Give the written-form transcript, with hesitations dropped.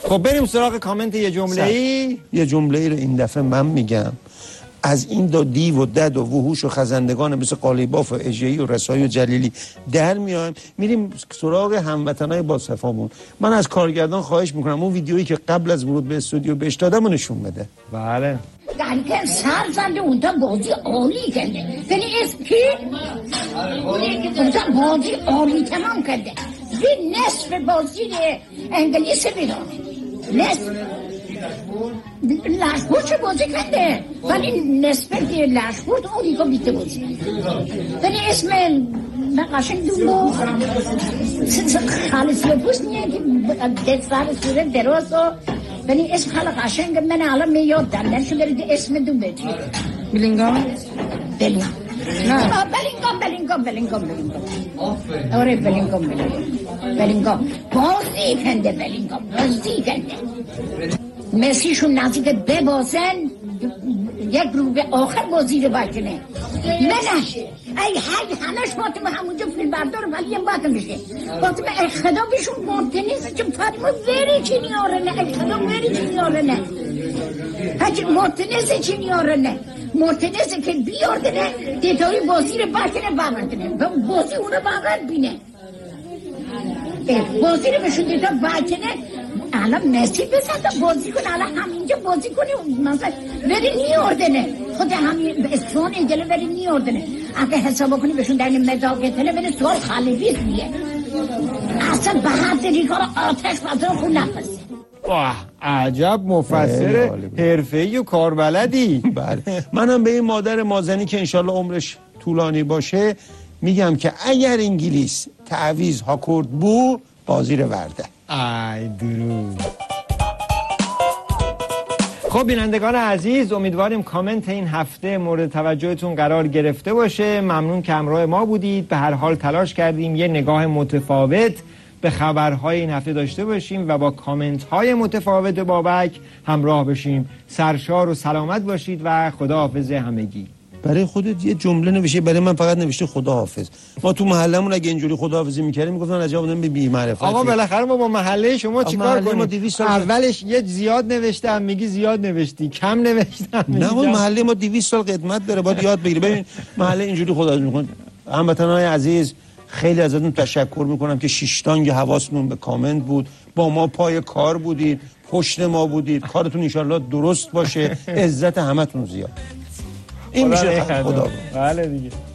خب بریم سراغ کامنت یه جمله‌ای. یه جمله‌ای رو این دفعه من میگم. از این دیو و دد و وحوش و خزندگان مثل قالیباف و اژه‌ای و رسایی و جلیلی در میایم، میریم سراغ هموطنای با صفامون. من از کارگردان خواهش میکنم اون ویدیویی که قبل از ورود به استودیو بهش دادم رو نشون بده. بله. که سر زده اونجا بازی عالی کرده. یعنی اسکی اونجا بازی عالی تمام کرده. این نصف بازی انگلیس بیرون، نصف لشکور چه بازی کرده، ولی نصف لشکور اونی که بیته بازی. یعنی اسم قشنگ دونو خالص لپوس نیه که دستار سوره دراز و یعنی اسم خیلی قشنگ. من الان میاد در نشون برید اسم دون بچی بلینگام بلینگام آره بلینگام بازی کنده، بلینگام بازی کنده. مسیشون نزدیک ببازن یک رو به آخر بازی رو بکنه. منش ای همش فاطمه همونجا فیلم بردار ولی هم باید میشه فاطمه ای خدا بشون مرتنیز چون فاطمه وری چی نیارنه، ای خدا وری چی نیارنه، هچه مرتنیز چی نیارنه، مرتنیز که بیاردنه دیتایی بازی رو بکنه بردنه بازی اون رو بغل بینه بازی رو بشون دیتا بکنه. الان مسی بسید بازی کنه، الان همینجا بازی کنه مثلا بری نیاردنه خود همین اسفان اینجا بری نیاردنه. اگه حساب کنی بهشون در این مداقتنه بری سوال خالیویز میگه اصلا به هر طریقا رو آتش فضا خون نفسه. واه عجب مفسر حرفه‌ای و کاربلدی. بله منم به این مادر مازنی که انشالله عمرش طولانی باشه میگم که اگر انگلیس تعویض هاکورد بو بازی رو ورده. ای درود. خب بینندگان عزیز، امیدواریم کامنت این هفته مورد توجهتون قرار گرفته باشه. ممنون که همراه ما بودید. به هر حال تلاش کردیم یه نگاه متفاوت به خبرهای این هفته داشته باشیم و با کامنت های متفاوت بابک همراه بشیم. سرشار و سلامت باشید و خداحافظ همگی. برای خودت یه جمله نوشته، برای من فقط نوشته خداحافظ. ما تو محلمون اگه اینجوری خداحافظی می‌کردیم میگفتن عجب آدم بی معرفت. آقا بالاخره ما با محله شما چیکار کنیم؟ اولش یه زیاد نوشتم میگی زیاد نوشتی، کم نوشتم میگی. نه محله ما 200 سال قدمت داره، باید یاد بگیری. ببین محله اینجوری خداحافظی می‌کنه. هموطنان عزیز خیلی ازتون تشکر میکنم که شیشتانگ حواستون به کامنت بود، با ما پای کار بودید، پشت ما بودید. کارتون انشالله درست باشه، عزت همتون زیاد. این میشه خدا. بله دیگه.